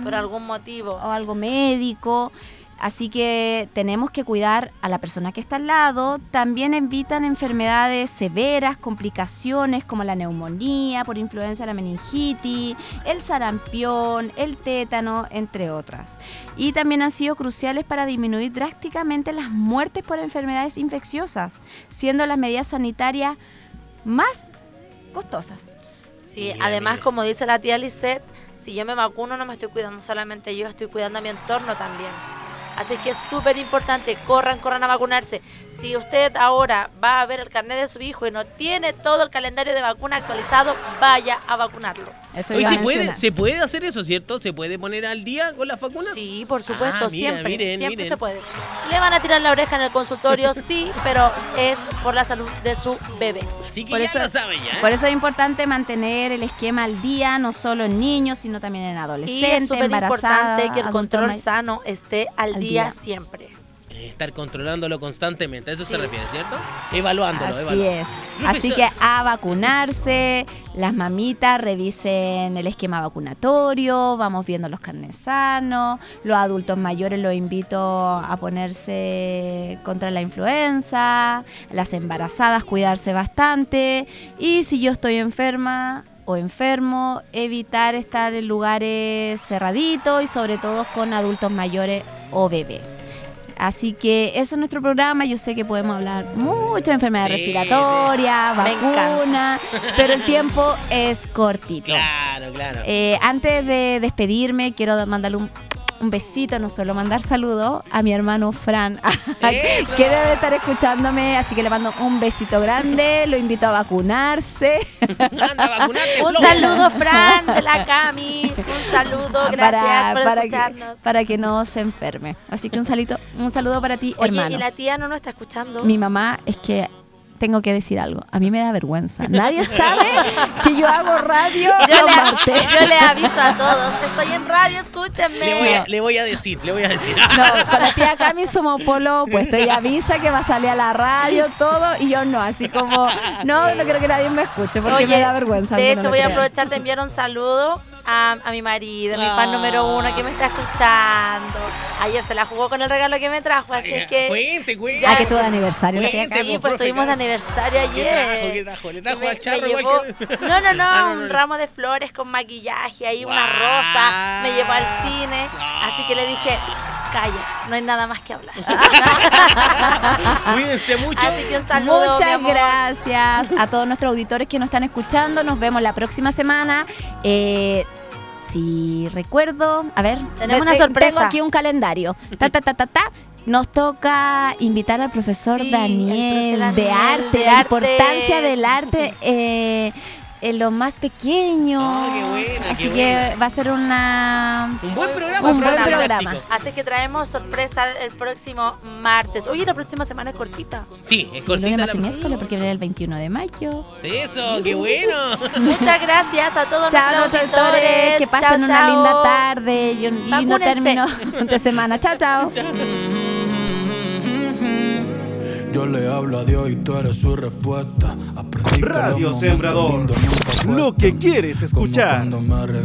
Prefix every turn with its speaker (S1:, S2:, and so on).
S1: por algún motivo.
S2: O algo médico. Así que tenemos que cuidar a la persona que está al lado. También evitan enfermedades severas, complicaciones como la neumonía por influencia de la meningitis, el sarampión, el tétano, entre otras. Y también han sido cruciales para disminuir drásticamente las muertes por enfermedades infecciosas, siendo las medidas sanitarias más costosas.
S1: Sí, además, como dice la tía Lisette, si yo me vacuno no me estoy cuidando solamente yo, estoy cuidando a mi entorno también. Así que es súper importante, corran a vacunarse. Si usted ahora va a ver el carnet de su hijo y no tiene todo el calendario de vacuna actualizado, vaya a vacunarlo.
S2: Eso
S3: Oye,
S2: iba a mencionar.
S3: se puede hacer eso, ¿cierto? ¿Se puede poner al día con las vacunas?
S1: Sí, por supuesto, siempre
S3: miren.
S1: se puede. Le van a tirar la oreja en el consultorio, sí, pero es por la salud de su bebé.
S3: Así que
S2: Por
S3: ya
S2: eso-
S3: lo saben ya.
S2: Por eso es importante mantener el esquema al día, no solo en niños, sino también en
S1: Y es
S2: adolescentes,
S1: súper
S2: embarazadas,
S1: importante que el
S2: adultos
S1: control
S2: may-
S1: sano esté al día
S2: día.
S1: siempre.
S3: Estar controlándolo constantemente, a eso se
S1: Sí.
S3: refiere, ¿cierto? Evaluándolo.
S2: Así es. Así que a vacunarse, las mamitas revisen el esquema vacunatorio, vamos viendo los carnes sanos, los adultos mayores los invito a ponerse contra la influenza, las embarazadas cuidarse bastante y si yo estoy enferma o enfermo, evitar estar en lugares cerraditos y sobre todo con adultos mayores o bebés. Así que eso es nuestro programa. Yo sé que podemos hablar mucho de enfermedades
S3: Sí,
S2: respiratorias,
S1: Me
S2: vacunas, pero el tiempo es cortito.
S3: Claro.
S2: Antes de despedirme, quiero mandarle un besito, no solo mandar saludos a mi hermano Fran,
S3: Eso.
S2: que debe estar escuchándome, así que le mando un besito grande, lo invito a vacunarse.
S3: Anda, vacunate,
S1: Un
S3: Flo.
S1: saludo, Fran, de la Cami. Un saludo, gracias por escucharnos.
S2: para que no se enferme. Así que un saludo para ti,
S1: Oye,
S2: hermano.
S1: y la tía no nos está escuchando.
S2: Mi mamá, es que tengo que decir algo. A mí me da vergüenza. Nadie sabe que yo hago radio
S1: Yo
S2: los martes.
S1: yo le aviso a todos, estoy en radio, escúchenme.
S3: Le voy a decir.
S2: No, con la tía Cami somos polo opuesto. Ella avisa que va a salir a la radio, todo, y yo no. Así como, no quiero que nadie me escuche porque
S1: Oye,
S2: me da vergüenza.
S1: de
S2: aunque
S1: hecho,
S2: no
S1: voy
S2: lo
S1: a
S2: crean.
S1: aprovechar de enviar un saludo a mi marido, mi fan número 1 que me está escuchando. Ayer se la jugó con el regalo que me trajo, así es que...
S3: Cuente.
S2: Ah, que estuvo de aniversario la tía
S3: Cuente,
S2: Cami.
S1: Sí, pues
S3: profe,
S1: estuvimos de
S3: claro.
S1: aniversario ayer.
S3: ¿Qué trajo? ¿Le trajo
S1: Y
S3: al charro
S1: me
S3: igual
S1: llevó,
S3: que-
S1: No,
S3: Ah,
S1: un ramo de flores con maquillaje, ahí una
S3: Guau.
S1: rosa. Me llevó al cine, así que le dije, calla, no hay nada más que hablar.
S3: Cuídense mucho.
S1: Así que un saludo, mi
S2: Muchas
S1: amor.
S2: gracias a todos nuestros auditores que nos están escuchando. Nos vemos la próxima semana. Si recuerdo, a ver,
S1: Tenemos una sorpresa.
S2: Tengo aquí un calendario. Nos toca invitar al profesor
S1: Sí,
S2: Daniel,
S1: el profesor
S2: de
S1: Daniel,
S2: arte,
S1: de
S2: la
S1: arte.
S2: importancia del arte en los más pequeños.
S3: Oh, qué buena,
S2: Así
S3: qué
S2: que
S3: buena.
S2: va a ser
S3: Un buen programa.
S2: Un buen programa.
S3: didáctico.
S1: Así que traemos sorpresa el próximo martes. Oye, la próxima semana es cortita.
S3: Sí, es
S2: Y lunes,
S3: cortita
S2: martes y
S3: la...
S2: miércoles, porque viene el 21 de mayo.
S3: Eso, qué bueno.
S1: Muchas gracias a todos
S2: Chao,
S1: nuestros
S2: nuestros auditores.
S1: auditores.
S2: Que pasen
S1: Chao,
S2: una
S1: chao.
S2: linda tarde y un lindo
S1: Vacúnense.
S2: término de semana. Chao, chao.
S4: Yo le hablo a Dios y tú eres su respuesta. Aprendí que
S5: Radio
S4: los momentos
S5: Sembrador.
S4: lindos nunca
S5: Lo que
S4: cuestan.
S5: quieres
S4: Como
S5: escuchar.
S4: cuando me